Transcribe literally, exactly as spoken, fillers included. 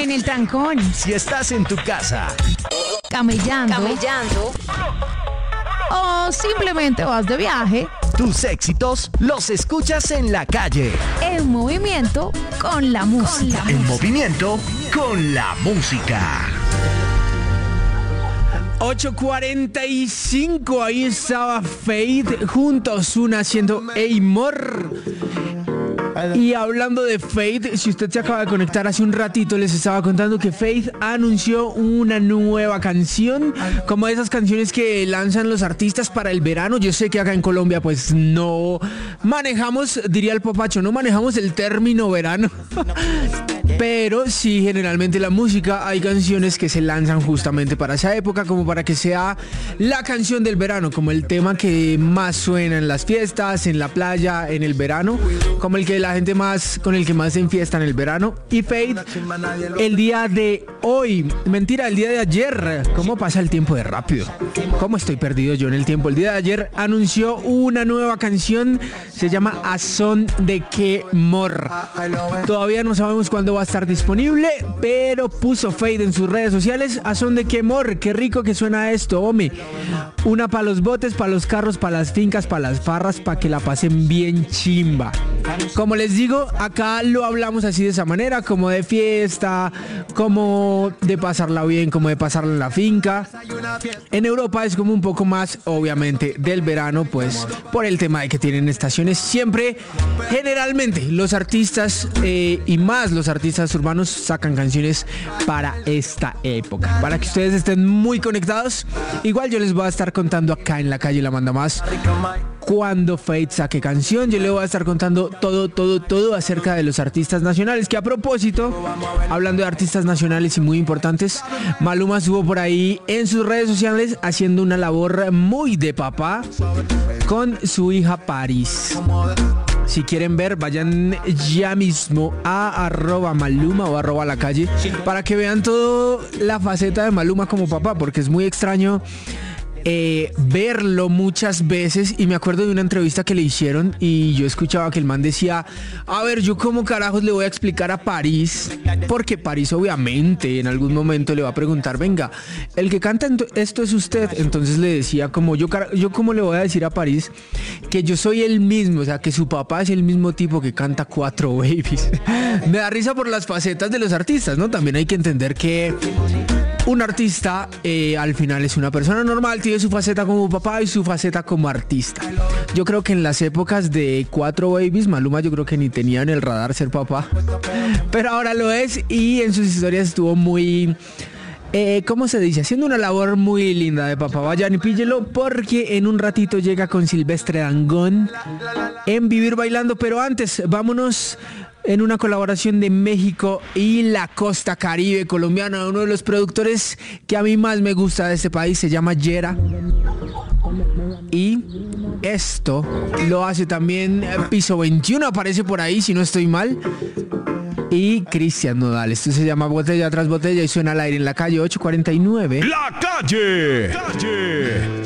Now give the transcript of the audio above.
en el trancón, Si estás en tu casa, camellando, Camellando. o simplemente vas de viaje, tus éxitos los escuchas en la calle. en movimiento con la música. En movimiento con la música. ocho cuarenta y cinco, ahí estaba Fade junto a Ozuna haciendo Amor. Y hablando de Fade, si usted se acaba de conectar hace un ratito, les estaba contando que Fade anunció una nueva canción, como esas canciones que lanzan los artistas para el verano. Yo sé que acá en Colombia pues no manejamos, diría el popacho, no manejamos el término verano. Pero sí, generalmente la música, hay canciones que se lanzan justamente para esa época, como para que sea la canción del verano, como el tema que más suena en las fiestas, en la playa, en el verano, como el que la gente más, con el que más se enfiesta en el verano. Y Fade, el día de hoy, mentira, el día de ayer, ¿cómo pasa el tiempo de rápido? ¿Cómo estoy perdido yo en el tiempo? El día de ayer anunció una nueva canción, se llama A Son de Que Mor. Todavía no sabemos cuándo va a estar disponible, pero puso Fade en sus redes sociales: A Son de Que Mor. Qué rico que suena esto, hombre. Una para los botes, para los carros, para las fincas, para las farras, para que la pasen bien chimba. Como les digo, acá lo hablamos así de esa manera, como de fiesta, como de pasarla bien, como de pasarla en la finca. En Europa es como un poco más, obviamente, del verano, pues por el tema de que tienen estaciones. Siempre, generalmente, los artistas eh, y más los artistas urbanos sacan canciones para esta época, para que ustedes estén muy conectados. Igual yo les voy a estar contando acá en La Calle La Manda Más cuando Fade saque canción. Yo le voy a estar contando todo, todo, todo acerca de los artistas nacionales. Que a propósito, hablando de artistas nacionales y muy importantes, Maluma estuvo por ahí en sus redes sociales haciendo una labor muy de papá con su hija Paris. Si quieren ver, vayan ya mismo a arroba Maluma o arroba La Calle para que vean toda la faceta de Maluma como papá, porque es muy extraño Eh, verlo muchas veces. Y me acuerdo de una entrevista que le hicieron y yo escuchaba que el man decía: a ver, yo cómo carajos le voy a explicar a París, porque París obviamente en algún momento le va a preguntar: venga, el que canta esto es usted. Entonces le decía como yo, yo cómo le voy a decir a París que yo soy el mismo, o sea, que su papá es el mismo tipo que canta Cuatro Babies. Me da risa por las facetas de los artistas, ¿no? También hay que entender que un artista eh, al final es una persona normal, tiene su faceta como papá y su faceta como artista. Yo creo que en las épocas de Cuatro Babies, Maluma yo creo que ni tenía en el radar ser papá, pero ahora lo es, y en sus historias estuvo muy... Eh, ¿Cómo se dice? Haciendo una labor muy linda de papá. Vayan y píllelo, porque en un ratito llega con Silvestre Dangond en Vivir Bailando. Pero antes, vámonos en una colaboración de México y la costa caribe colombiana. Uno de los productores que a mí más me gusta de este país se llama Yera. Y esto lo hace también Piso veintiuno, aparece por ahí si no estoy mal. Y Cristian Nodal. Esto se llama Botella tras Botella y suena al aire en La Calle. Ocho cuarenta y nueve. La Calle. Calle.